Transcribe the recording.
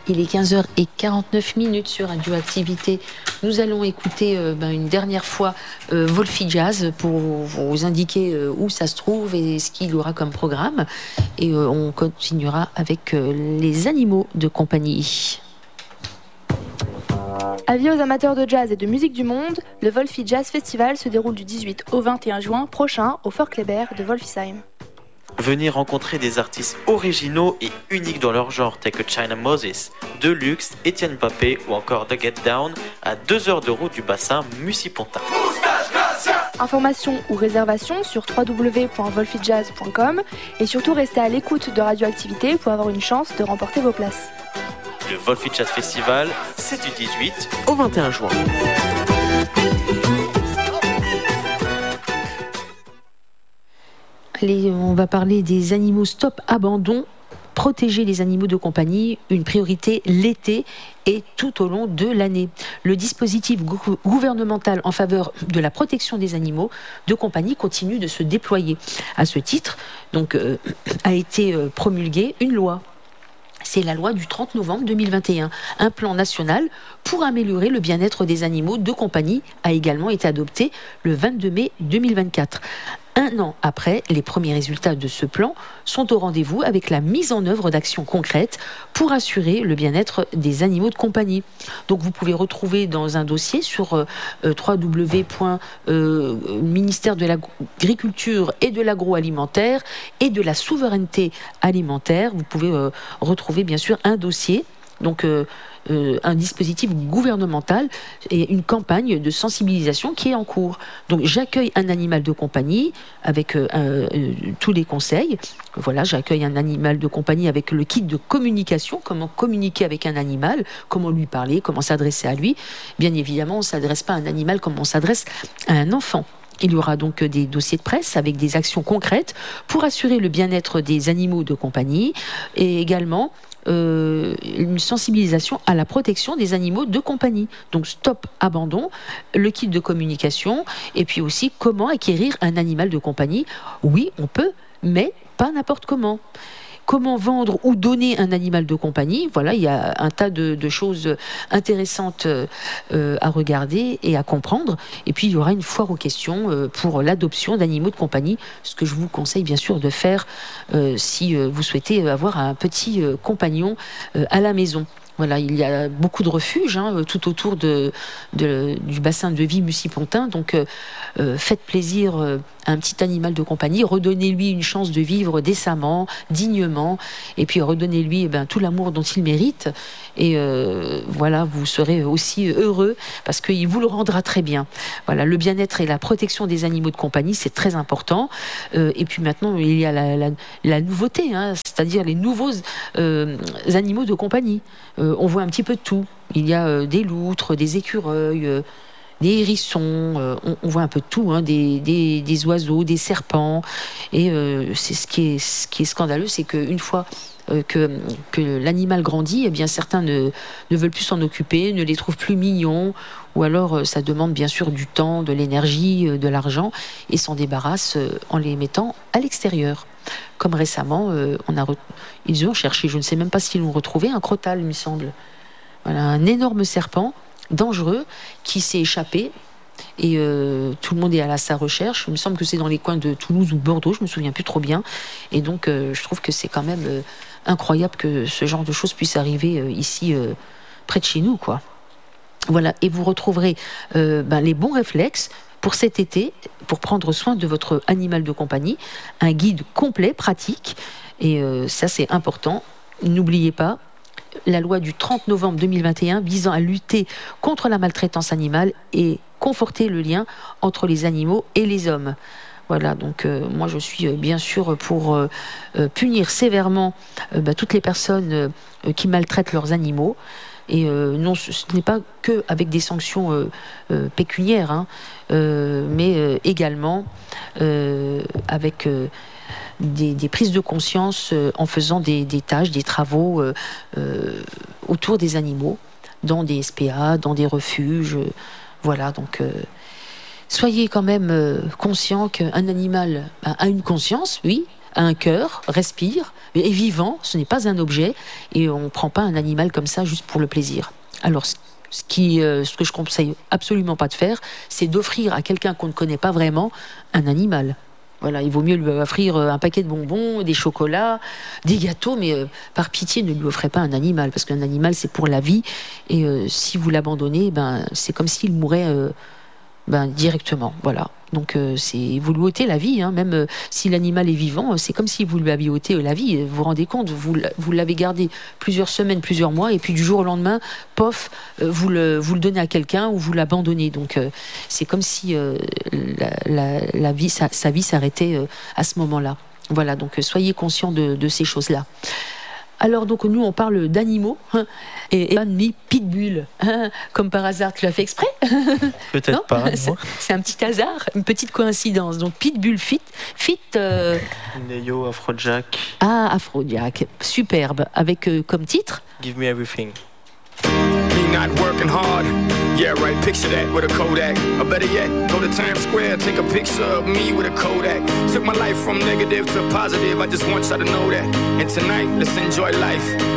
Il est 15h49 sur Radioactivité. Nous allons écouter une dernière fois Wolfie Jazz pour vous indiquer où ça se trouve et ce qu'il aura comme programme. Et on continuera avec les animaux de compagnie. Avis aux amateurs de jazz et de musique du monde, le Wolfie Jazz Festival se déroule du 18 au 21 juin prochain au Fort Kléber de Wolfisheim. Venez rencontrer des artistes originaux et uniques dans leur genre, tels que China Moses, Deluxe, Étienne Papé ou encore The Get Down, à 2 heures de route du bassin Mussy-Pontin. Informations ou réservations sur www.wolfiejazz.com et surtout restez à l'écoute de Radioactivité pour avoir une chance de remporter vos places. Le Wolfie Jazz Festival, c'est du 18 au 21 juin. Allez, on va parler des animaux stop abandon. Protéger les animaux de compagnie, une priorité l'été et tout au long de l'année. Le dispositif gouvernemental en faveur de la protection des animaux de compagnie continue de se déployer. À ce titre, a été promulguée une loi. C'est la loi du 30 novembre 2021. Un plan national pour améliorer le bien-être des animaux de compagnie a également été adopté le 22 mai 2024. Un an après, les premiers résultats de ce plan sont au rendez-vous avec la mise en œuvre d'actions concrètes pour assurer le bien-être des animaux de compagnie. Donc vous pouvez retrouver dans un dossier sur www.ministère de l'Agriculture et de l'Agroalimentaire et de la Souveraineté Alimentaire. Vous pouvez retrouver bien sûr un dossier. Un dispositif gouvernemental et une campagne de sensibilisation qui est en cours. Donc j'accueille un animal de compagnie avec tous les conseils. Voilà, j'accueille un animal de compagnie avec le kit de communication, comment communiquer avec un animal, comment lui parler, comment s'adresser à lui. Bien évidemment, on ne s'adresse pas à un animal comme on s'adresse à un enfant. Il y aura donc des dossiers de presse avec des actions concrètes pour assurer le bien-être des animaux de compagnie et également une sensibilisation à la protection des animaux de compagnie. Donc stop abandon, le kit de communication et puis aussi comment acquérir un animal de compagnie. Oui, on peut, mais pas n'importe comment. Comment vendre ou donner un animal de compagnie. Voilà, il y a un tas de choses intéressantes à regarder et à comprendre. Et puis, il y aura une foire aux questions pour l'adoption d'animaux de compagnie, ce que je vous conseille bien sûr de faire si vous souhaitez avoir un petit compagnon à la maison. Voilà, il y a beaucoup de refuges tout autour du bassin de vie Mussy-Pontin. Donc, faites plaisir à un petit animal de compagnie. Redonnez-lui une chance de vivre décemment, dignement. Et puis, redonnez-lui tout l'amour dont il mérite. Et voilà, vous serez aussi heureux parce qu'il vous le rendra très bien. Voilà, le bien-être et la protection des animaux de compagnie, c'est très important. Et puis maintenant, il y a la nouveauté, c'est-à-dire les nouveaux animaux de compagnie. On voit un petit peu de tout. Il y a des loutres, des écureuils, des hérissons, on voit un peu de tout, des oiseaux, des serpents. Et c'est ce qui est scandaleux, c'est qu'une fois que l'animal grandit, eh bien certains ne veulent plus s'en occuper, ne les trouvent plus mignons, ou alors ça demande bien sûr du temps, de l'énergie, de l'argent, et s'en débarrassent en les mettant à l'extérieur. Comme récemment, ils ont cherché, je ne sais même pas s'ils l'ont retrouvé, un crotal, il me semble. Voilà, un énorme serpent dangereux qui s'est échappé. Et tout le monde est à sa recherche. Il me semble que c'est dans les coins de Toulouse ou Bordeaux, je me souviens plus trop bien. Et donc, je trouve que c'est quand même incroyable que ce genre de choses puisse arriver ici, près de chez nous, quoi. Voilà, et vous retrouverez les bons réflexes pour cet été, pour prendre soin de votre animal de compagnie, un guide complet, pratique, et ça c'est important. N'oubliez pas, la loi du 30 novembre 2021 visant à lutter contre la maltraitance animale et conforter le lien entre les animaux et les hommes. Voilà, donc moi je suis bien sûr pour punir sévèrement toutes les personnes qui maltraitent leurs animaux. Et non, ce n'est pas que avec des sanctions pécuniaires, mais également avec des prises de conscience en faisant des tâches, des travaux autour des animaux, dans des SPA, dans des refuges. Voilà, donc soyez quand même conscients qu'un animal a une conscience, oui, a un cœur, respire, est vivant, ce n'est pas un objet, et on ne prend pas un animal comme ça juste pour le plaisir. Alors, ce que je conseille absolument pas de faire, c'est d'offrir à quelqu'un qu'on ne connaît pas vraiment un animal. Voilà, il vaut mieux lui offrir un paquet de bonbons, des chocolats, des gâteaux, mais par pitié, ne lui offrez pas un animal, parce qu'un animal, c'est pour la vie, et si vous l'abandonnez, c'est comme s'il mourait directement. Voilà. Donc, vous lui ôtez la vie, hein, même si l'animal est vivant, c'est comme si vous lui aviez ôté la vie. Vous vous rendez compte, vous l'avez gardé plusieurs semaines, plusieurs mois, et puis du jour au lendemain, pof, vous le donnez à quelqu'un ou vous l'abandonnez. Donc, c'est comme si la vie, sa vie s'arrêtait à ce moment-là. Voilà, donc soyez conscients de ces choses-là. Alors donc nous on parle d'animaux, hein, et Evan mis pitbull, hein, comme par hasard. Tu l'as fait exprès? Peut-être non, pas. C'est un petit hasard, une petite coïncidence. Donc pitbull fit. Neo Afrojack. Ah, Afrojack, superbe, avec comme titre Give Me Everything. Me not working hard. Yeah, right, picture that with a Kodak. Or better yet, go to Times Square, take a picture of me with a Kodak. Took my life from negative to positive, I just want y'all to know that. And tonight, let's enjoy life.